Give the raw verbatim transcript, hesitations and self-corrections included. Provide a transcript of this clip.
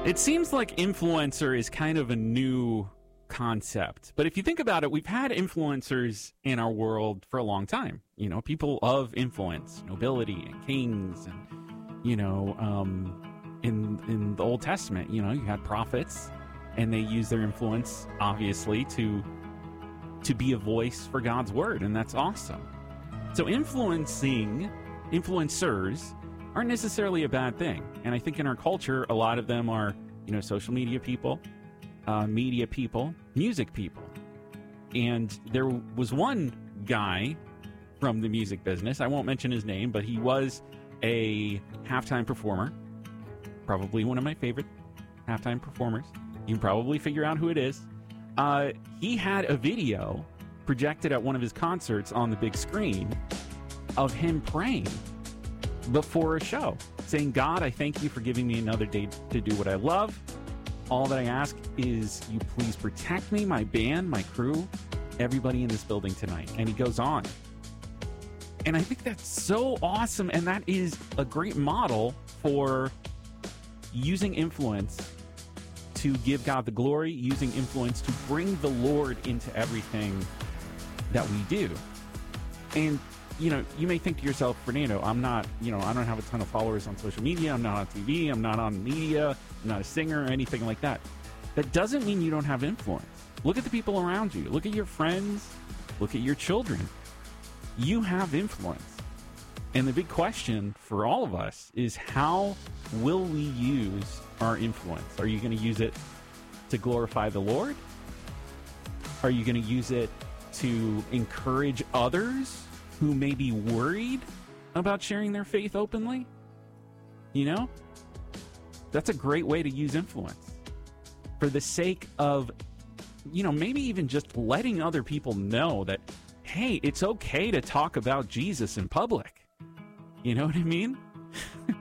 It seems like influencer is kind of a new concept. But if you think about it, we've had influencers in our world for a long time. You know, people of influence, nobility and kings. And, you know, um, in, in the Old Testament, you know, you had prophets and they used their influence, obviously, to, to be a voice for God's word. And that's awesome. So influencing, influencers aren't necessarily a bad thing. And I think in our culture, a lot of them are, you know, social media people, uh, media people, music people. And there was one guy from the music business, I won't mention his name, but he was a halftime performer, probably one of my favorite halftime performers. You can probably figure out who it is. Uh, he had a video projected at one of his concerts on the big screen of him praying before a show, saying, God, I thank you for giving me another day to do what I love. All that I ask is you please protect me, my band, my crew, everybody in this building tonight. And he goes on. And I think that's so awesome. And that is a great model for using influence to give God the glory, using influence to bring the Lord into everything that we do. And you know, you may think to yourself, Fernando, I'm not, you know, I don't have a ton of followers on social media. I'm not on T V. I'm not on media. I'm not a singer or anything like that. That doesn't mean you don't have influence. Look at the people around you. Look at your friends. Look at your children. You have influence. And the big question for all of us is, how will we use our influence? Are you going to use it to glorify the Lord? Are you going to use it to encourage others who may be worried about sharing their faith openly? You know, that's a great way to use influence for the sake of, you know, maybe even just letting other people know that, hey, it's okay to talk about Jesus in public. You know what I mean?